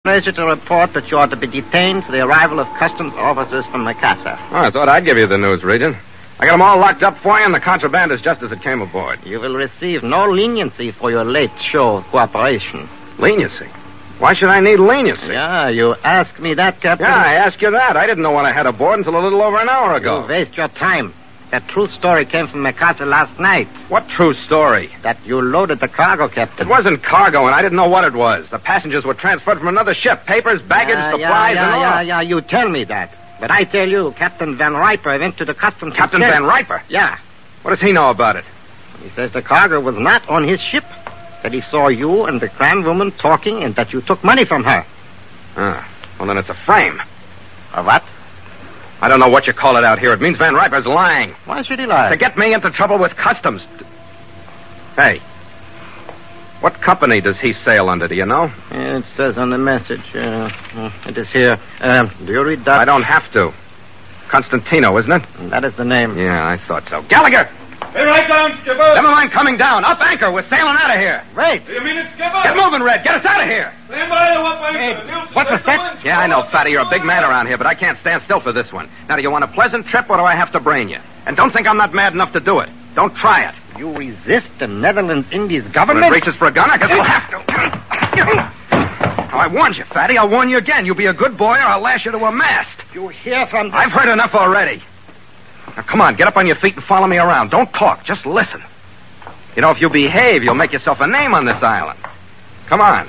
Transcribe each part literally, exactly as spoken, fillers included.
pleasure to report that you are to be detained for the arrival of customs officers from Mikasa. Oh, I thought I'd give you the news, Regent. I got them all locked up for you, and the contraband is just as it came aboard. You will receive no leniency for your late show of cooperation. Leniency? Why should I need leniency? Yeah, you asked me that, Captain. Yeah, I asked you that. I didn't know what I had aboard until a little over an hour ago. You waste your time. That true story came from Mikasa last night. What true story? That you loaded the cargo, Captain. It wasn't cargo, and I didn't know what it was. The passengers were transferred from another ship. Papers, baggage, yeah, supplies, yeah, yeah, and all. Yeah, yeah, you tell me that. But I tell you, Captain Van Riper went to the customs... Captain Van Riper? Yeah. What does he know about it? He says the cargo was not on his ship. That he saw you and the Cran woman talking and that you took money from her. Ah, well, then it's a frame. A what? I don't know what you call it out here. It means Van Riper's lying. Why should he lie? To get me into trouble with customs. Hey, what company does he sail under, do you know? It says on the message. Uh, it is here. Uh, do you read that? I don't have to. Constantino, isn't it? That is the name. Yeah, I thought so. Gallagher! Hey, right down, skipper. Never mind coming down. Up anchor. We're sailing out of here. Wait. Do you mean it, skipper? Get moving, Red. Get us out of here. Stand by to up anchor. Hey, what's the set? Yeah, I know, Fatty. You're a big man around here, but I can't stand still for this one. Now, do you want a pleasant trip, or do I have to brain you? And don't think I'm not mad enough to do it. Don't try it. You resist the Netherlands Indies government? When it reaches for a gun, I guess we'll have to. Now, I warned you, Fatty. I'll warn you again. You be a good boy, or I'll lash you to a mast. You hear from... I've heard enough already. Now, come on, get up on your feet and follow me around. Don't talk, just listen. You know, if you behave, you'll make yourself a name on this island. Come on.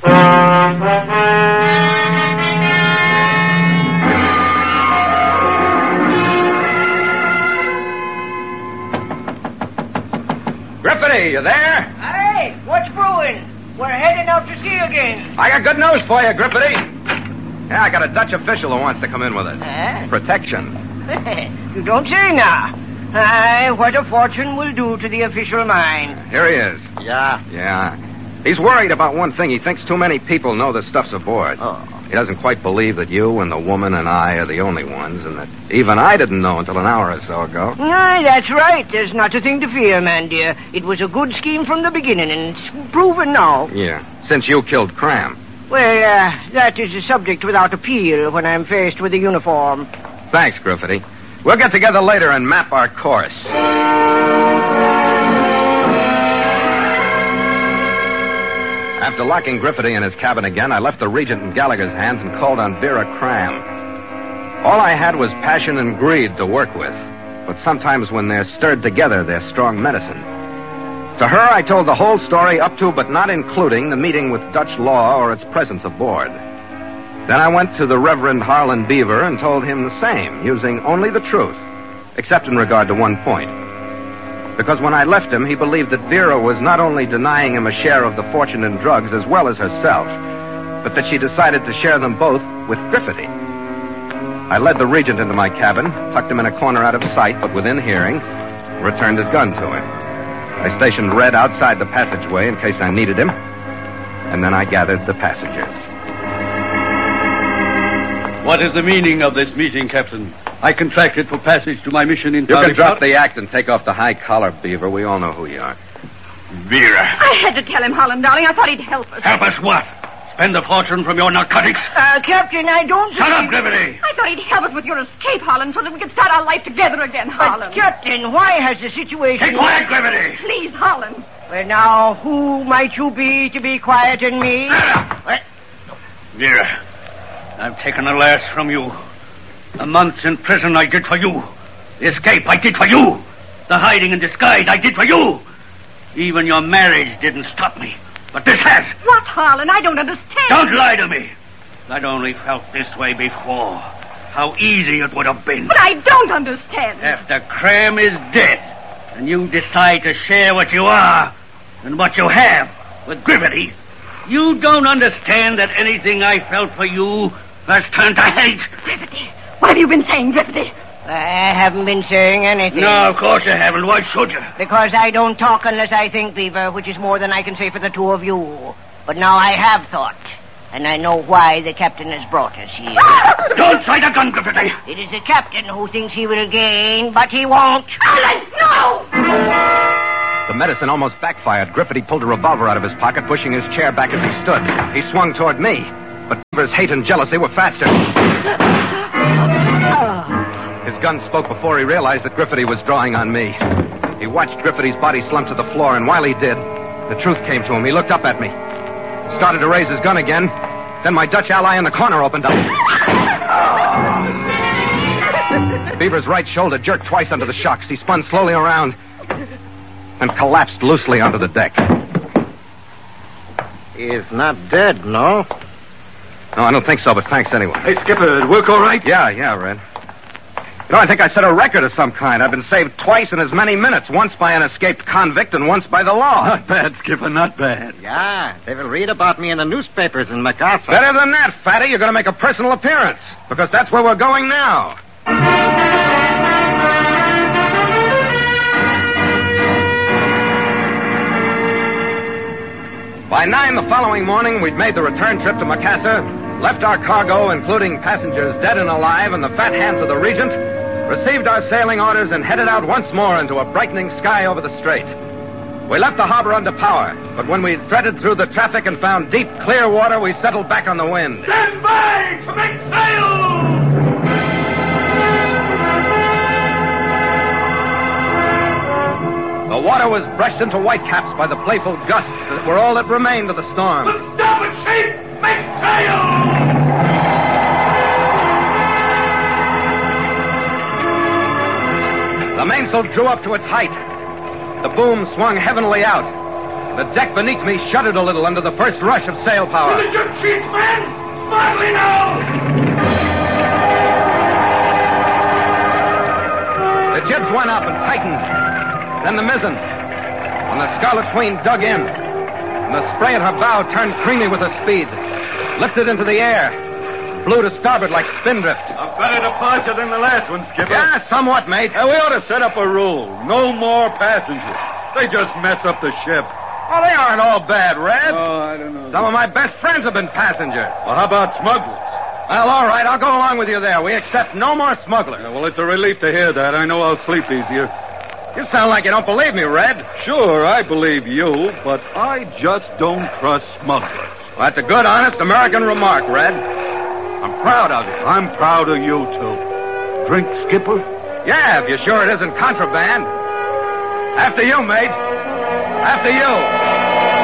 Griffity, you there? Hey, what's brewing? We're heading out to sea again. I got good news for you, Griffity. Yeah, I got a Dutch official who wants to come in with us. Huh? Protection. You don't say now. Aye, what a fortune will do to the official mind. Here he is. Yeah. Yeah. He's worried about one thing. He thinks too many people know the stuff's aboard. Oh. He doesn't quite believe that you and the woman and I are the only ones, and that even I didn't know until an hour or so ago. Aye, that's right. There's not a thing to fear, man, dear. It was a good scheme from the beginning, and it's proven now. Yeah, since you killed Cram. Well, uh, that is a subject without appeal when I'm faced with a uniform. Thanks, Griffity. We'll get together later and map our course. After locking Griffity in his cabin again, I left the Regent in Gallagher's hands and called on Vera Cram. All I had was passion and greed to work with. But sometimes when they're stirred together, they're strong medicine. To her, I told the whole story up to but not including the meeting with Dutch law or its presence aboard. Then I went to the Reverend Harlan Beaver and told him the same, using only the truth, except in regard to one point. Because when I left him, he believed that Vera was not only denying him a share of the fortune in drugs as well as herself, but that she decided to share them both with Griffity. I led the Regent into my cabin, tucked him in a corner out of sight but within hearing, returned his gun to him. I stationed Red outside the passageway in case I needed him, and then I gathered the passengers. What is the meaning of this meeting, Captain? I contracted for passage to my mission in You can Tarifat. drop the act and take off the high collar, Beaver. We all know who you are. Vera. I had to tell him, Holland, darling. I thought he'd help us. Help us what? Spend the fortune from your narcotics? Uh, Captain, I don't... Shut up, Griffity! I thought he'd help us with your escape, Holland, so that we could start our life together again, But, Holland. Captain, why has the situation... Keep quiet, Griffity! Please, Holland. Well, now, who might you be to be quieting me? What? Vera, I've taken a last from you. The months in prison I did for you. The escape I did for you. The hiding in disguise I did for you. Even your marriage didn't stop me. But this has. What, Holland? I don't understand. Don't lie to me. I'd only felt this way before. How easy it would have been. But I don't understand. After Cram is dead, and you decide to share what you are and what you have with Griffity, you don't understand that anything I felt for you has turned to hate. Griffity, what have you been saying, Griffity? I haven't been saying anything. No, of course you haven't. Why should you? Because I don't talk unless I think, Beaver, which is more than I can say for the two of you. But now I have thought, and I know why the captain has brought us here. Don't try the gun, Griffity. It is the captain who thinks he will gain, but he won't. Holland, no! The medicine almost backfired. Griffity pulled a revolver out of his pocket, pushing his chair back as he stood. He swung toward me. But His hate and jealousy were faster. His gun spoke before he realized that Griffiths was drawing on me. He watched Griffiths' body slump to the floor, and while he did, the truth came to him. He looked up at me, started to raise his gun again. Then my Dutch ally in the corner opened up. Beaver's right shoulder jerked twice under the shocks. He spun slowly around and collapsed loosely onto the deck. He's not dead, no? No, I don't think so, but thanks anyway. Hey, Skipper, did it work all right? Yeah, yeah, Red. You know, I think I set a record of some kind. I've been saved twice in as many minutes, once by an escaped convict and once by the law. Not bad, Skipper, not bad. Yeah, they will read about me in the newspapers in Macassar. Better than that, Fatty. You're going to make a personal appearance, because that's where we're going now. By nine the following morning, we'd made the return trip to Macassar, left our cargo, including passengers dead and alive, in the fat hands of the Regent, received our sailing orders, and headed out once more into a brightening sky over the strait. We left the harbor under power, but when we threaded through the traffic and found deep, clear water, we settled back on the wind. Stand by to make sail! The water was brushed into whitecaps by the playful gusts that were all that remained of the storm. Stop it, sheep! Make sail! The mainsail drew up to its height. The boom swung heavenly out. The deck beneath me shuddered a little under the first rush of sail power. To the jib sheets, men! Smartly now! The jibs went up and tightened. Then the mizzen. And the Scarlet Queen dug in. And the spray at her bow turned creamy with her speed. Lifted into the air. Flew to starboard like spindrift. A better departure than the last one, Skipper. Yeah, somewhat, mate. Now, we ought to set up a rule. No more passengers. They just mess up the ship. Oh, they aren't all bad, Red. Oh, I don't know. Some of my best friends have been passengers. Well, how about smugglers? Well, all right, I'll go along with you there. We accept no more smugglers. Yeah, well, it's a relief to hear that. I know I'll sleep easier. You sound like you don't believe me, Red. Sure, I believe you, but I just don't trust smugglers. Well, that's a good, honest American remark, Red. I'm proud of you. I'm proud of you, too. Drink, Skipper? Yeah, if you're sure it isn't contraband. After you, mate. After you.